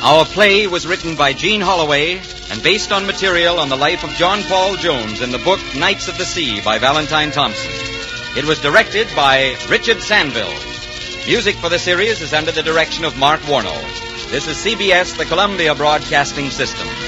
Our play was written by Gene Holloway and based on material on the life of John Paul Jones in the book Knights of the Sea by Valentine Thompson. It was directed by Richard Sandville. Music for the series is under the direction of Mark Warnow. This is CBS, the Columbia Broadcasting System.